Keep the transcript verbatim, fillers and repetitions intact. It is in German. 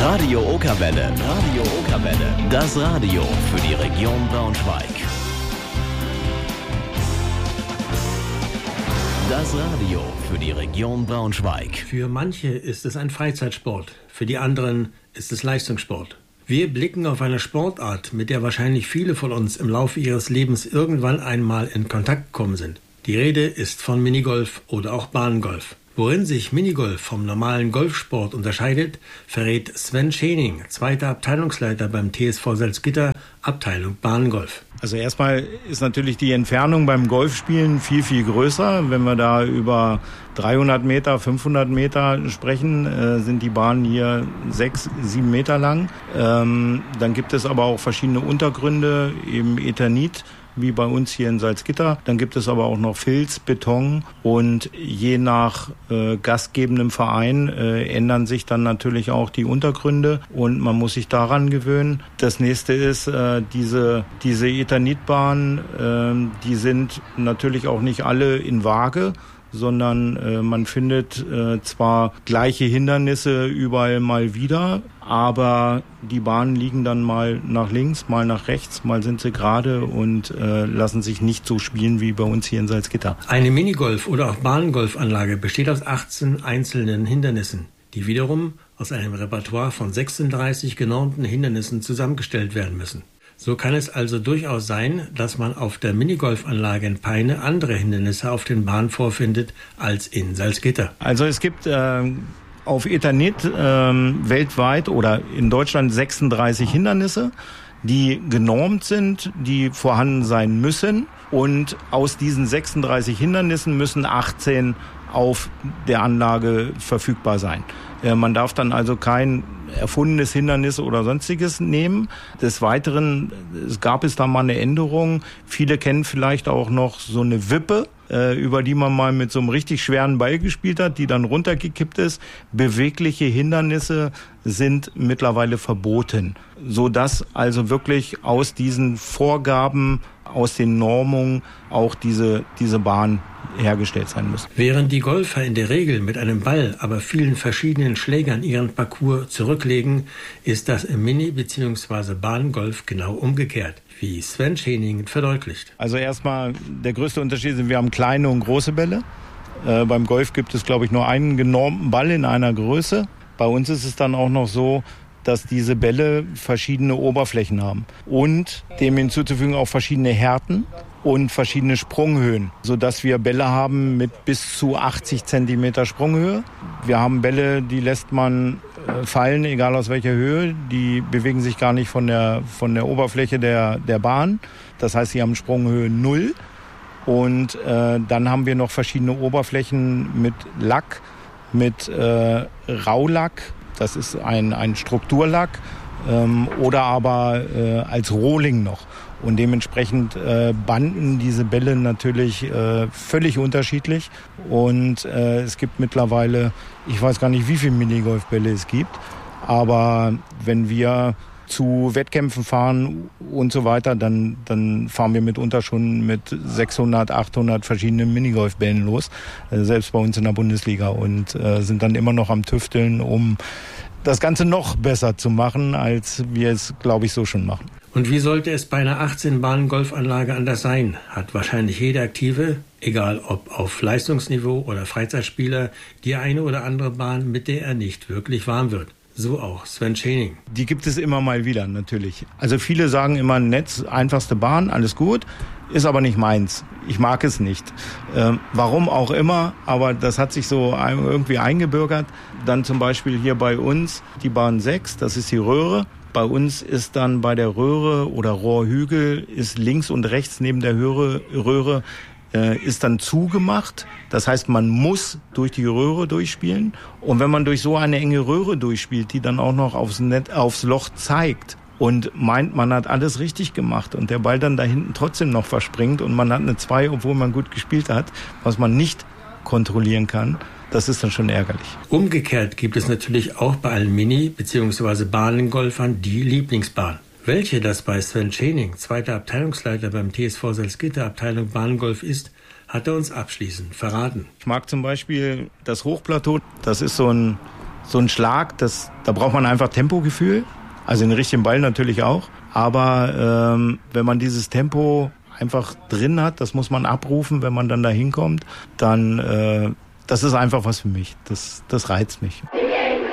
Radio Okerwelle. Radio Okerwelle. Das Radio für die Region Braunschweig. Das Radio für die Region Braunschweig. Für manche ist es ein Freizeitsport, für die anderen ist es Leistungssport. Wir blicken auf eine Sportart, mit der wahrscheinlich viele von uns im Laufe ihres Lebens irgendwann einmal in Kontakt gekommen sind. Die Rede ist von Minigolf oder auch Bahngolf. Worin sich Minigolf vom normalen Golfsport unterscheidet, verrät Sven Schening, zweiter Abteilungsleiter beim T S V Salzgitter, Abteilung Bahngolf. Also erstmal ist natürlich die Entfernung beim Golfspielen viel, viel größer. Wenn wir da über dreihundert Meter, fünfhundert Meter sprechen, äh, sind die Bahnen hier sechs, sieben Meter lang. Ähm, dann gibt es aber auch verschiedene Untergründe, eben Eternit, wie bei uns hier in Salzgitter. Dann gibt es aber auch noch Filz, Beton und je nach äh, gastgebendem Verein äh, ändern sich dann natürlich auch die Untergründe und man muss sich daran gewöhnen. Das nächste ist, äh, diese, diese Eternitbahnen, äh, die sind natürlich auch nicht alle in Waage, sondern äh, man findet äh, zwar gleiche Hindernisse überall mal wieder, aber die Bahnen liegen dann mal nach links, mal nach rechts, mal sind sie gerade und äh, lassen sich nicht so spielen wie bei uns hier in Salzgitter. Eine Minigolf- oder auch Bahngolfanlage besteht aus achtzehn einzelnen Hindernissen, die wiederum aus einem Repertoire von sechsunddreißig genormten Hindernissen zusammengestellt werden müssen. So kann es also durchaus sein, dass man auf der Minigolfanlage in Peine andere Hindernisse auf den Bahnen vorfindet als in Salzgitter. Also es gibt äh, auf Eternit äh, weltweit oder in Deutschland sechsunddreißig Hindernisse, die genormt sind, die vorhanden sein müssen. Und aus diesen sechsunddreißig Hindernissen müssen achtzehn auf der Anlage verfügbar sein. Äh, man darf dann also kein erfundenes Hindernis oder sonstiges nehmen. Des Weiteren, es gab es da mal eine Änderung. Viele kennen vielleicht auch noch so eine Wippe, äh, über die man mal mit so einem richtig schweren Ball gespielt hat, die dann runtergekippt ist. Bewegliche Hindernisse sind mittlerweile verboten, sodass also wirklich aus diesen Vorgaben, aus den Normungen auch diese, diese Bahn hergestellt sein muss. Während die Golfer in der Regel mit einem Ball, aber vielen verschiedenen Schlägern ihren Parcours zurücklegen, ist das im Mini- bzw. Bahngolf genau umgekehrt, wie Sven Schening verdeutlicht. Also erstmal, der größte Unterschied ist, wir haben kleine und große Bälle. Äh, beim Golf gibt es, glaube ich, nur einen genormten Ball in einer Größe. Bei uns ist es dann auch noch so, dass diese Bälle verschiedene Oberflächen haben und dem hinzuzufügen auch verschiedene Härten und verschiedene Sprunghöhen, sodass wir Bälle haben mit bis zu achtzig Zentimeter Sprunghöhe. Wir haben Bälle, die lässt man fallen, egal aus welcher Höhe. Die bewegen sich gar nicht von der, von der Oberfläche der, der Bahn. Das heißt, sie haben Sprunghöhe null. Und äh, dann haben wir noch verschiedene Oberflächen mit Lack, mit äh, Raulack. Das ist ein, ein Strukturlack ähm, oder aber äh, als Rohling noch. Und dementsprechend äh, banden diese Bälle natürlich äh, völlig unterschiedlich. Und äh, es gibt mittlerweile, ich weiß gar nicht, wie viele Minigolfbälle es gibt. Aber wenn wir zu Wettkämpfen fahren und so weiter, dann, dann fahren wir mitunter schon mit sechshundert, achthundert verschiedenen Minigolfbällen los, äh, selbst bei uns in der Bundesliga, und äh, sind dann immer noch am Tüfteln, um das Ganze noch besser zu machen, als wir es, glaube ich, so schon machen. Und wie sollte es bei einer achtzehn-Bahn-Golfanlage anders sein? Hat wahrscheinlich jeder Aktive, egal ob auf Leistungsniveau oder Freizeitspieler, die eine oder andere Bahn, mit der er nicht wirklich warm wird. So auch Sven Schening. Die gibt es immer mal wieder, natürlich. Also viele sagen immer, Netz, einfachste Bahn, alles gut, ist aber nicht meins. Ich mag es nicht. Ähm, warum auch immer, aber das hat sich so irgendwie eingebürgert. Dann zum Beispiel hier bei uns die Bahn sechs, das ist die Röhre. Bei uns ist dann bei der Röhre oder Rohrhügel ist links und rechts neben der Röhre, Röhre äh, ist dann zugemacht. Das heißt, man muss durch die Röhre durchspielen. Und wenn man durch so eine enge Röhre durchspielt, die dann auch noch aufs, Net, aufs Loch zeigt und meint, man hat alles richtig gemacht und der Ball dann da hinten trotzdem noch verspringt und man hat eine zwei, obwohl man gut gespielt hat, was man nicht kontrollieren kann, das ist dann schon ärgerlich. Umgekehrt gibt es natürlich auch bei allen Mini- bzw. Bahnengolfern die Lieblingsbahn. Welche das bei Sven Schening, zweiter Abteilungsleiter beim T S V Salzgitter, Abteilung Bahngolf ist, hat er uns abschließend verraten. Ich mag zum Beispiel das Hochplateau. Das ist so ein so ein Schlag, das, da braucht man einfach Tempogefühl. Also den richtigen Ball natürlich auch. Aber ähm, wenn man dieses Tempo einfach drin hat, das muss man abrufen, wenn man dann da hinkommt, dann äh, das ist einfach was für mich. Das, das reizt mich.